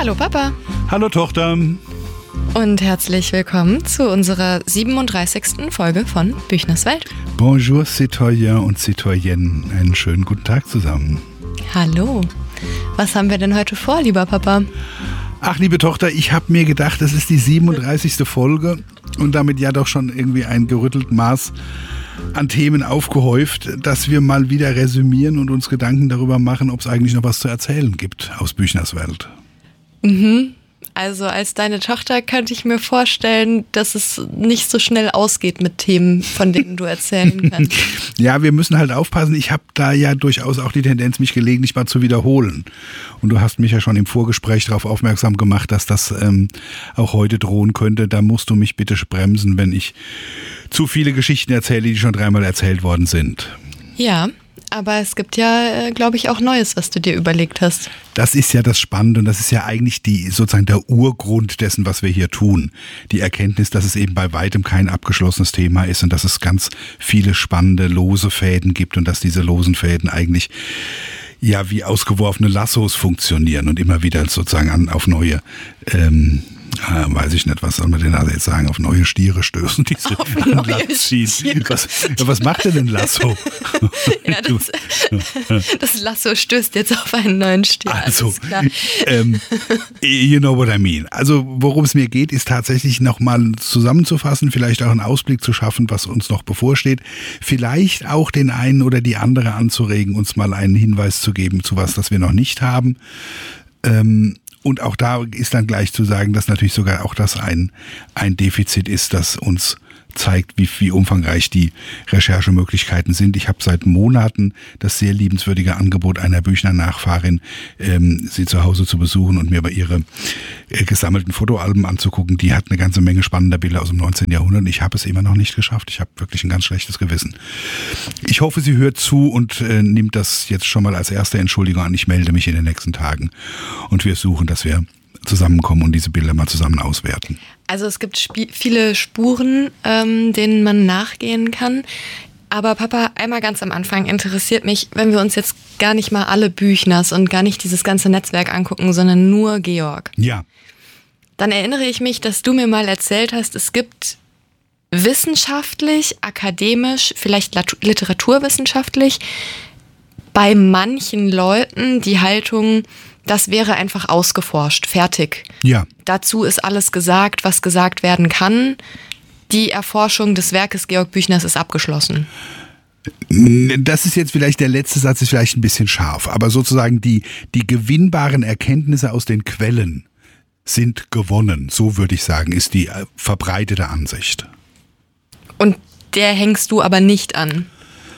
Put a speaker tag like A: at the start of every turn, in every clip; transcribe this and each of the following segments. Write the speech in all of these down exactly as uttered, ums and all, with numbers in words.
A: Hallo Papa.
B: Hallo Tochter.
A: Und herzlich willkommen zu unserer siebenunddreißigsten Folge von Büchners Welt.
B: Bonjour Citoyen und Citoyenne. Einen schönen guten Tag zusammen.
A: Hallo. Was haben wir denn heute vor, lieber Papa?
B: Ach, liebe Tochter, ich habe mir gedacht, das ist die siebenunddreißigste Folge und damit ja doch schon irgendwie ein gerüttelt Maß an Themen aufgehäuft, dass wir mal wieder resümieren und uns Gedanken darüber machen, ob es eigentlich noch was zu erzählen gibt aus Büchners Welt.
A: Mhm. Also als deine Tochter könnte ich mir vorstellen, dass es nicht so schnell ausgeht mit Themen, von denen du erzählen kannst.
B: Ja, wir müssen halt aufpassen. Ich habe da ja durchaus auch die Tendenz, mich gelegentlich mal zu wiederholen. Und du hast mich ja schon im Vorgespräch darauf aufmerksam gemacht, dass das ähm, auch heute drohen könnte. Da musst du mich bitte bremsen, wenn ich zu viele Geschichten erzähle, die schon dreimal erzählt worden sind.
A: Ja. Aber es gibt ja, glaube ich, auch Neues, was du dir überlegt hast.
B: Das ist ja das Spannende und das ist ja eigentlich die, sozusagen der Urgrund dessen, was wir hier tun. Die Erkenntnis, dass es eben bei weitem kein abgeschlossenes Thema ist und dass es ganz viele spannende lose Fäden gibt und dass diese losen Fäden eigentlich ja wie ausgeworfene Lassos funktionieren und immer wieder sozusagen an, auf neue ähm, Ah, weiß ich nicht, was soll man denn also jetzt sagen, auf neue Stiere stößen, die sie
A: auf
B: an Land ziehen. Was, was macht denn ein Lasso?
A: Ja, das, das Lasso stößt jetzt auf einen neuen Stier.
B: Also, ähm, you know what I mean. Also, worum es mir geht, ist tatsächlich nochmal zusammenzufassen, vielleicht auch einen Ausblick zu schaffen, was uns noch bevorsteht. Vielleicht auch den einen oder die andere anzuregen, uns mal einen Hinweis zu geben zu was, das wir noch nicht haben. Ähm, Und auch da ist dann gleich zu sagen, dass natürlich sogar auch das ein, ein Defizit ist, das uns zeigt, wie, wie umfangreich die Recherchemöglichkeiten sind. Ich habe seit Monaten das sehr liebenswürdige Angebot einer Büchner-Nachfahrin, ähm, sie zu Hause zu besuchen und mir bei ihre äh, gesammelten Fotoalben anzugucken. Die hat eine ganze Menge spannender Bilder aus dem neunzehnten Jahrhundert und ich habe es immer noch nicht geschafft. Ich habe wirklich ein ganz schlechtes Gewissen. Ich hoffe, sie hört zu und äh, nimmt das jetzt schon mal als erste Entschuldigung an. Ich melde mich in den nächsten Tagen und wir suchen, dass wir zusammenkommen und diese Bilder mal zusammen auswerten.
A: Also es gibt sp- viele Spuren, ähm, denen man nachgehen kann. Aber Papa, einmal ganz am Anfang interessiert mich, wenn wir uns jetzt gar nicht mal alle Büchners und gar nicht dieses ganze Netzwerk angucken, sondern nur Georg.
B: Ja.
A: Dann erinnere ich mich, dass du mir mal erzählt hast, es gibt wissenschaftlich, akademisch, vielleicht literaturwissenschaftlich bei manchen Leuten die Haltung, das wäre einfach ausgeforscht, fertig.
B: Ja.
A: Dazu ist alles gesagt, was gesagt werden kann. Die Erforschung des Werkes Georg Büchners ist abgeschlossen.
B: Das ist jetzt vielleicht, der letzte Satz ist vielleicht ein bisschen scharf, aber sozusagen die, die gewinnbaren Erkenntnisse aus den Quellen sind gewonnen. So würde ich sagen, ist die verbreitete Ansicht.
A: Und der hängst du aber nicht an?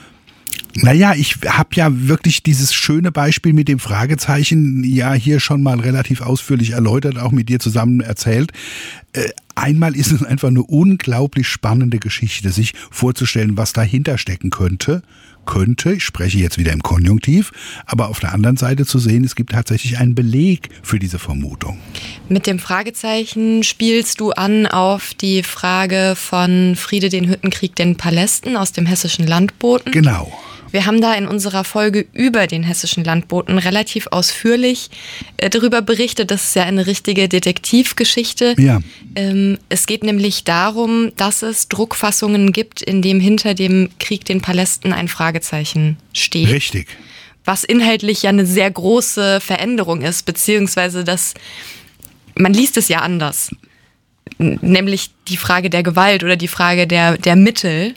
B: Naja, ich habe ja wirklich dieses schöne Beispiel mit dem Fragezeichen ja hier schon mal relativ ausführlich erläutert, auch mit dir zusammen erzählt. Äh, einmal ist es einfach eine unglaublich spannende Geschichte, sich vorzustellen, was dahinter stecken könnte. Könnte, ich spreche jetzt wieder im Konjunktiv, aber auf der anderen Seite zu sehen, es gibt tatsächlich einen Beleg für diese Vermutung.
A: Mit dem Fragezeichen spielst du an auf die Frage von Friede den Hüttenkrieg den Palästen aus dem Hessischen Landboten.
B: Genau.
A: Wir haben da in unserer Folge über den Hessischen Landboten relativ ausführlich äh, darüber berichtet. Das ist ja eine richtige Detektivgeschichte.
B: Ja.
A: Ähm, es geht nämlich darum, dass es Druckfassungen gibt, in dem hinter dem Krieg den Palästen ein Fragezeichen steht.
B: Richtig.
A: Was inhaltlich ja eine sehr große Veränderung ist, beziehungsweise dass man liest es ja anders. N- nämlich die Frage der Gewalt oder die Frage der, der Mittel.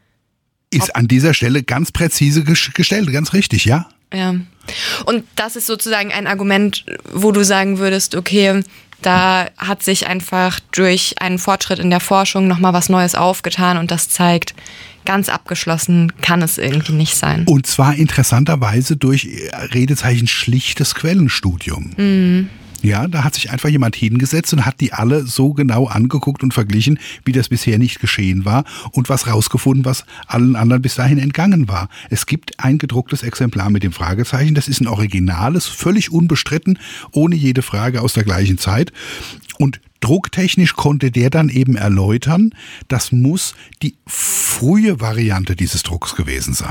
B: Ist an dieser Stelle ganz präzise gestellt, ganz richtig, ja?
A: Ja. Und das ist sozusagen ein Argument, wo du sagen würdest, okay, da hat sich einfach durch einen Fortschritt in der Forschung nochmal was Neues aufgetan und das zeigt, ganz abgeschlossen kann es irgendwie nicht sein.
B: Und zwar interessanterweise durch Redezeichen schlichtes Quellenstudium. Mhm. Ja, da hat sich einfach jemand hingesetzt und hat die alle so genau angeguckt und verglichen, wie das bisher nicht geschehen war und was rausgefunden, was allen anderen bis dahin entgangen war. Es gibt ein gedrucktes Exemplar mit dem Fragezeichen, das ist ein originales, völlig unbestritten, ohne jede Frage aus der gleichen Zeit. Und drucktechnisch konnte der dann eben erläutern, das muss die frühe Variante dieses Drucks gewesen sein.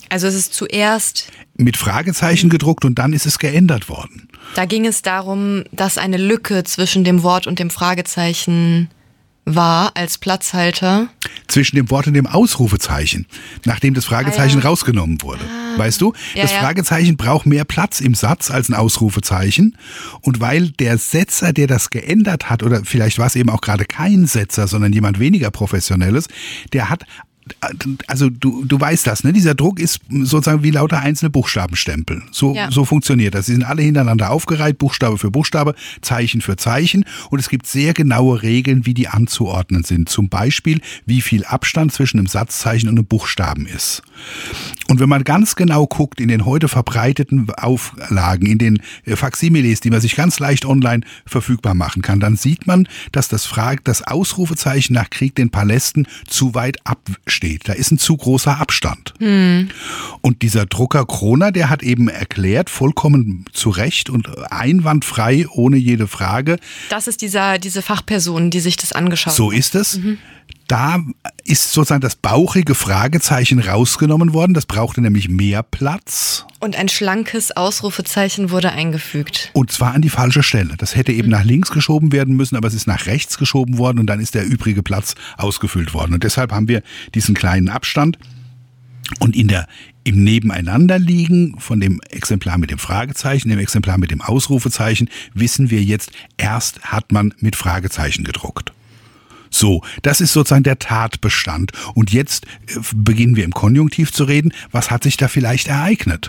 A: Also es ist zuerst
B: mit Fragezeichen gedruckt und dann ist es geändert worden.
A: Da ging es darum, dass eine Lücke zwischen dem Wort und dem Fragezeichen war als Platzhalter.
B: Zwischen dem Wort und dem Ausrufezeichen, nachdem das Fragezeichen ah, ja. rausgenommen wurde. Ah. Weißt du, ja, das ja. Fragezeichen braucht mehr Platz im Satz als ein Ausrufezeichen. Und weil der Setzer, der das geändert hat, oder vielleicht war es eben auch gerade kein Setzer, sondern jemand weniger Professionelles, der hat also du, du weißt das, ne? Dieser Druck ist sozusagen wie lauter einzelne Buchstabenstempel. So, ja. so funktioniert das. Sie sind alle hintereinander aufgereiht, Buchstabe für Buchstabe, Zeichen für Zeichen. Und es gibt sehr genaue Regeln, wie die anzuordnen sind. Zum Beispiel, wie viel Abstand zwischen einem Satzzeichen und einem Buchstaben ist. Und wenn man ganz genau guckt in den heute verbreiteten Auflagen, in den Faksimiles, die man sich ganz leicht online verfügbar machen kann, dann sieht man, dass das, Frage, das Ausrufezeichen nach Krieg den Palästen zu weit absteht. Da ist ein zu großer Abstand. Hm. Und dieser Drucker Kroner, der hat eben erklärt, vollkommen zu Recht und einwandfrei, ohne jede Frage.
A: Das ist dieser, diese Fachperson, die sich das angeschaut hat.
B: So ist es. Mhm. Da ist sozusagen das bauchige Fragezeichen rausgenommen worden. Das brauchte nämlich mehr Platz.
A: Und ein schlankes Ausrufezeichen wurde eingefügt.
B: Und zwar an die falsche Stelle. Das hätte eben mhm. nach links geschoben werden müssen, aber es ist nach rechts geschoben worden und dann ist der übrige Platz ausgefüllt worden. Und deshalb haben wir diesen kleinen Abstand. Und in der, im Nebeneinanderliegen von dem Exemplar mit dem Fragezeichen, dem Exemplar mit dem Ausrufezeichen, wissen wir jetzt, erst hat man mit Fragezeichen gedruckt. So, das ist sozusagen der Tatbestand. Und jetzt beginnen wir im Konjunktiv zu reden. Was hat sich da vielleicht ereignet?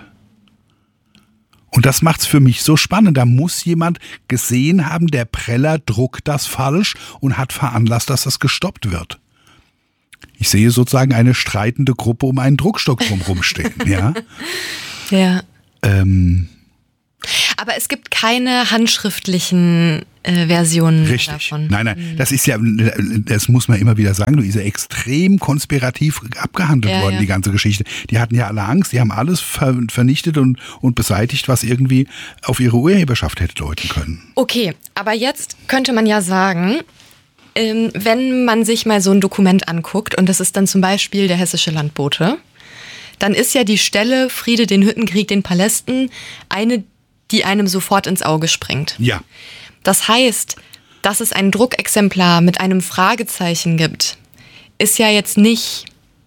B: Und das macht's für mich so spannend. Da muss jemand gesehen haben, der Preller druckt das falsch und hat veranlasst, dass das gestoppt wird. Ich sehe sozusagen eine streitende Gruppe um einen Druckstock drumherum stehen. Ja.
A: Ja.
B: Ähm.
A: Aber es gibt keine handschriftlichen äh, Versionen
B: Richtig.
A: davon.
B: Nein, nein, das ist ja, das muss man immer wieder sagen, du ist ja extrem konspirativ abgehandelt
A: ja,
B: worden,
A: ja.
B: die ganze Geschichte. Die hatten ja alle Angst, die haben alles ver- vernichtet und, und beseitigt, was irgendwie auf ihre Urheberschaft hätte deuten können.
A: Okay, aber jetzt könnte man ja sagen, ähm, wenn man sich mal so ein Dokument anguckt, und das ist dann zum Beispiel der Hessische Landbote, dann ist ja die Stelle Friede den Hüttenkrieg den Palästen eine, die einem sofort ins Auge springt.
B: Ja.
A: Das heißt, dass es ein Druckexemplar mit einem Fragezeichen gibt, ist ja jetzt nicht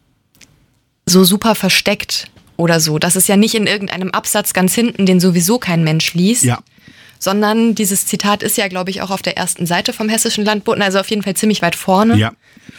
A: so super versteckt oder so. Das ist ja nicht in irgendeinem Absatz ganz hinten, den sowieso kein Mensch liest.
B: Ja.
A: Sondern dieses Zitat ist ja, glaube ich, auch auf der ersten Seite vom Hessischen Landboten, also auf jeden Fall ziemlich weit vorne.
B: Ja.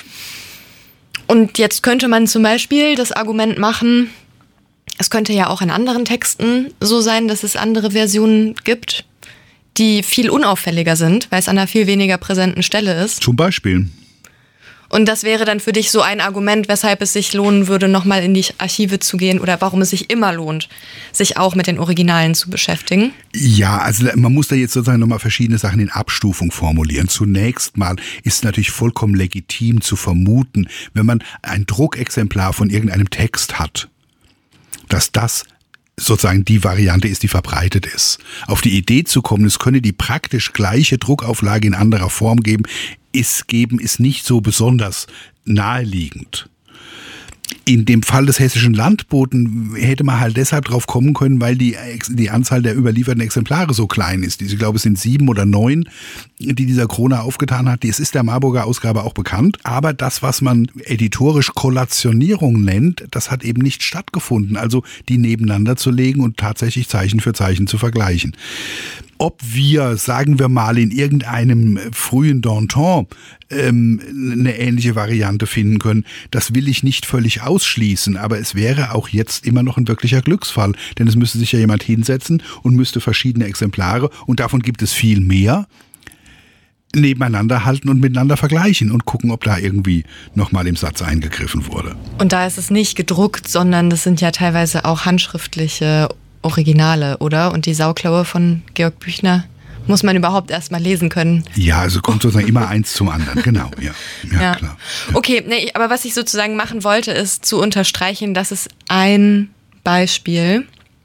A: Und jetzt könnte man zum Beispiel das Argument machen, es könnte ja auch in anderen Texten so sein, dass es andere Versionen gibt, die viel unauffälliger sind, weil es an einer viel weniger präsenten Stelle ist.
B: Zum Beispiel.
A: Und das wäre dann für dich so ein Argument, weshalb es sich lohnen würde, nochmal in die Archive zu gehen oder warum es sich immer lohnt, sich auch mit den Originalen zu beschäftigen?
B: Ja, also man muss da jetzt sozusagen nochmal verschiedene Sachen in Abstufung formulieren. Zunächst mal ist natürlich vollkommen legitim zu vermuten, wenn man ein Druckexemplar von irgendeinem Text hat, dass das sozusagen die Variante ist, die verbreitet ist. Auf die Idee zu kommen, es könne die praktisch gleiche Druckauflage in anderer Form geben, ist geben, ist nicht so besonders naheliegend. In dem Fall des Hessischen Landboten hätte man halt deshalb drauf kommen können, weil die, die Anzahl der überlieferten Exemplare so klein ist. Ich glaube, es sind sieben oder neun, die dieser Kroner aufgetan hat. Es ist der Marburger Ausgabe auch bekannt. Aber das, was man editorisch Kollationierung nennt, das hat eben nicht stattgefunden. Also die nebeneinander zu legen und tatsächlich Zeichen für Zeichen zu vergleichen. Ob wir, sagen wir mal, in irgendeinem frühen Danton ähm, eine ähnliche Variante finden können, das will ich nicht völlig ausschließen, aber es wäre auch jetzt immer noch ein wirklicher Glücksfall, denn es müsste sich ja jemand hinsetzen und müsste verschiedene Exemplare, und davon gibt es viel mehr, nebeneinander halten und miteinander vergleichen und gucken, ob da irgendwie nochmal im Satz eingegriffen wurde.
A: Und da ist es nicht gedruckt, sondern das sind ja teilweise auch handschriftliche Originale, oder? Und die Sauklaue von Georg Büchner muss man überhaupt erst mal lesen können.
B: Ja, also kommt sozusagen immer eins zum anderen, genau, ja, ja,
A: ja.
B: klar.
A: Okay, nee, aber was ich sozusagen machen wollte, ist zu unterstreichen, dass es ein Beispiel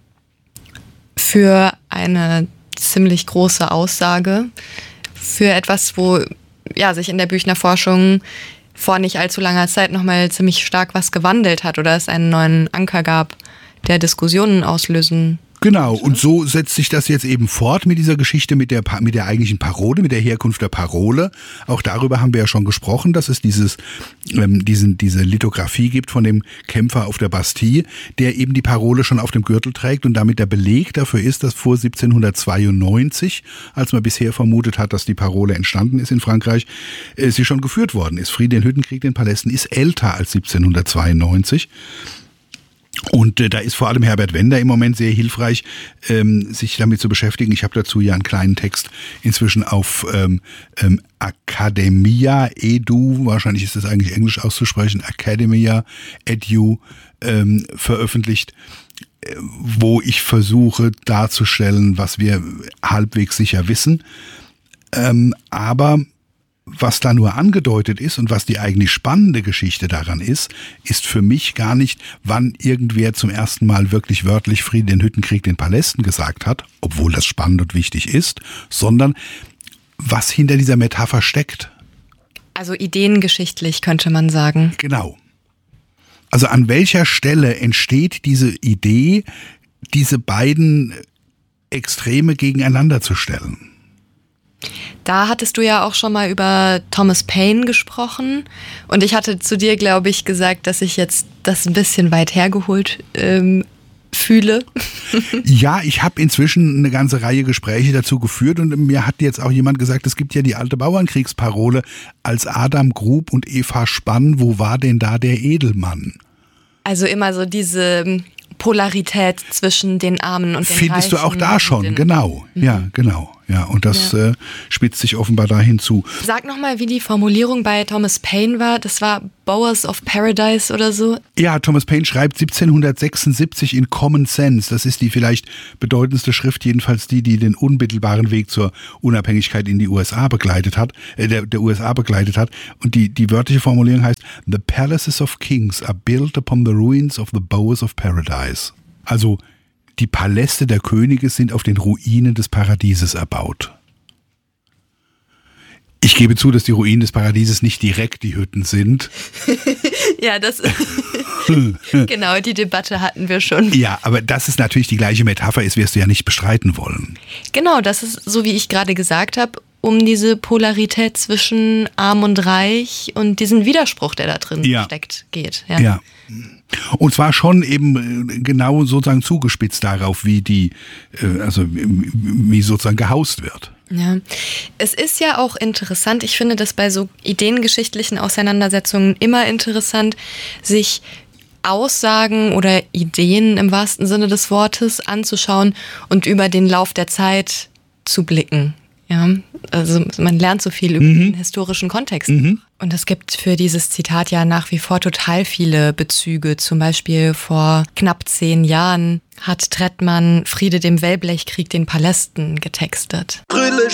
A: für eine ziemlich große Aussage, für etwas, wo ja, sich in der Büchner-Forschung vor nicht allzu langer Zeit nochmal ziemlich stark was gewandelt hat oder es einen neuen Anker gab der Diskussionen auslösen.
B: Genau, und so setzt sich das jetzt eben fort mit dieser Geschichte, mit der, mit der eigentlichen Parole, mit der Herkunft der Parole. Auch darüber haben wir ja schon gesprochen, dass es dieses, ähm, diesen, diese Lithografie gibt von dem Kämpfer auf der Bastille, der eben die Parole schon auf dem Gürtel trägt und damit der Beleg dafür ist, dass vor siebzehnhundertzweiundneunzig, als man bisher vermutet hat, dass die Parole entstanden ist in Frankreich, äh, sie schon geführt worden ist. Friede, den Hüttenkrieg, den Palästen ist älter als siebzehnhundertzweiundneunzig. Und äh, da ist vor allem Herbert Wender im Moment sehr hilfreich, ähm, sich damit zu beschäftigen. Ich habe dazu ja einen kleinen Text inzwischen auf ähm, ähm, Academia Edu, wahrscheinlich ist das eigentlich Englisch auszusprechen, Academia Edu ähm, veröffentlicht, äh, wo ich versuche darzustellen, was wir halbwegs sicher wissen. Ähm, aber was da nur angedeutet ist und was die eigentlich spannende Geschichte daran ist, ist für mich gar nicht, wann irgendwer zum ersten Mal wirklich wörtlich Friede, den Hüttenkrieg, den Palästen gesagt hat, obwohl das spannend und wichtig ist, sondern was hinter dieser Metapher steckt.
A: Also ideengeschichtlich könnte man sagen.
B: Genau. Also an welcher Stelle entsteht diese Idee, diese beiden Extreme gegeneinander zu stellen?
A: Da hattest du ja auch schon mal über Thomas Paine gesprochen und ich hatte zu dir, glaube ich, gesagt, dass ich jetzt das ein bisschen weit hergeholt ähm, fühle.
B: Ja, ich habe inzwischen eine ganze Reihe Gespräche dazu geführt und mir hat jetzt auch jemand gesagt, es gibt ja die alte Bauernkriegsparole, als Adam grub und Eva spann, wo war denn da der Edelmann?
A: Also immer so diese Polarität zwischen den Armen und den Reichen.
B: Findest du auch da schon, genau. Mhm. Ja, genau. Ja, und das ja. Äh, spitzt sich offenbar da hinzu.
A: Sag nochmal, wie die Formulierung bei Thomas Paine war. Das war Bowers of Paradise oder so?
B: Ja, Thomas Paine schreibt siebzehnhundertsechsundsiebzig in Common Sense. Das ist die vielleicht bedeutendste Schrift, jedenfalls die, die den unmittelbaren Weg zur Unabhängigkeit in die U S A begleitet hat, äh, der, der U S A begleitet hat. Und die, die wörtliche Formulierung heißt: The palaces of kings are built upon the ruins of the bowers of paradise. Also die Paläste der Könige sind auf den Ruinen des Paradieses erbaut. Ich gebe zu, dass die Ruinen des Paradieses nicht direkt die Hütten sind.
A: Ja, das genau, die Debatte hatten wir schon.
B: Ja, aber dass es natürlich die gleiche Metapher ist, wirst du ja nicht bestreiten wollen.
A: Genau, das ist, so wie ich gerade gesagt habe, um diese Polarität zwischen Arm und Reich und diesen Widerspruch, der da drin ja. steckt, geht. Ja.
B: ja. Und zwar schon eben genau sozusagen zugespitzt darauf, wie die, also wie sozusagen gehaust wird.
A: Ja, es ist ja auch interessant, ich finde das bei so ideengeschichtlichen Auseinandersetzungen immer interessant, sich Aussagen oder Ideen im wahrsten Sinne des Wortes anzuschauen und über den Lauf der Zeit zu blicken. Ja, also man lernt so viel über mhm. den historischen Kontext. Mhm. Und es gibt für dieses Zitat ja nach wie vor total viele Bezüge. Zum Beispiel vor knapp zehn Jahren hat Trettmann Friede dem Wellblechkrieg den Palästen getextet.
C: Brille